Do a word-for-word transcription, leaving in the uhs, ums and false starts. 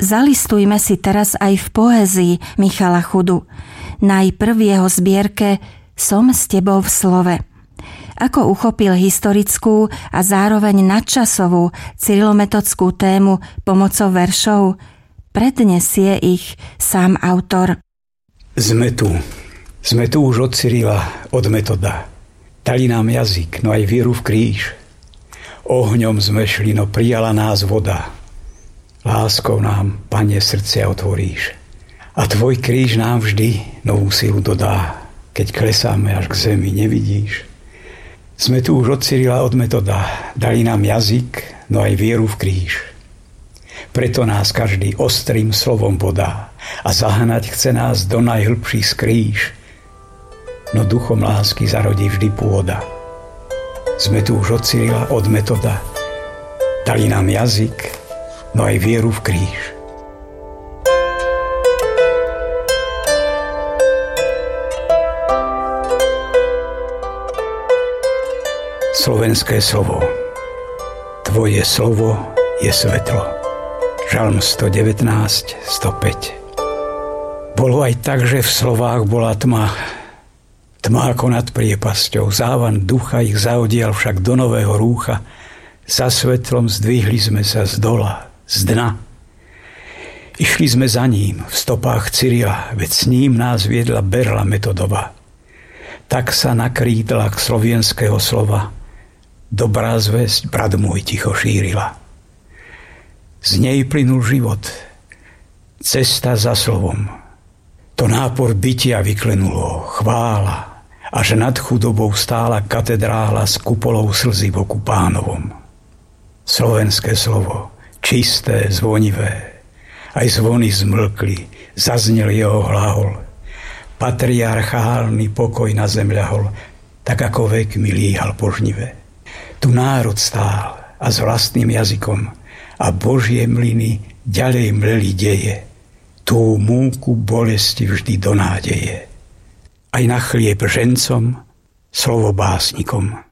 Zalistujme si teraz aj v poézii Michala Chudu. Najprv jeho zbierke Som s tebou v slove. Ako uchopil historickú a zároveň nadčasovú cyrilometodskú tému pomocou veršov, prednesie ich sám autor. Sme tu. Sme tu už od Cyrila, od Metoda. Dali nám jazyk, no aj vieru v kríž. Ohňom sme šli, no prijala nás voda. Láskou nám, Pane, srdcia otvoríš. A tvoj kríž nám vždy novú silu dodá. Keď klesáme až k zemi, nevidíš? Sme tu už od Cyrila, od Metoda. Dali nám jazyk, no aj vieru v kríž. Preto nás každý ostrým slovom bodá a zahnať chce nás do najhlbších skrýš. No duchom lásky zarodí vždy pôda. Sme tu už od Cyrila, od Metoda. Dali nám jazyk, no aj vieru v kríž. Slovenské slovo. Tvoje slovo je svetlo. Žalm sto devätnásť, sto päť. Bolo aj tak, že v slovách bola tma. Tma ako nad priepasťou. Závan ducha ich zaodial však do nového rúcha. Za svetlom zdvihli sme sa z dola, z dna. Išli sme za ním v stopách Cyrila, veď s ním nás viedla berla Metodova. Tak sa na krídlach slovenského slova dobrá zvesť, brat môj, ticho šírila. Z nej plynul život, cesta za slovom. To nápor bytia vyklenulo, chvála, až nad chudobou stála katedrála s kupolou slzy v oku Pánovom. Slovenské slovo, čisté, zvonivé, aj zvony zmlkli, zaznel jeho hlahol. Patriarchálny pokoj na zem ľahol, tak ako vek mi líhal požnivé. Tu národ stál a s vlastným jazykom a Božie mlyny ďalej mleli deje. Tú múku bolesti vždy do nádeje. Aj na chlieb žencom, slovo básnikom.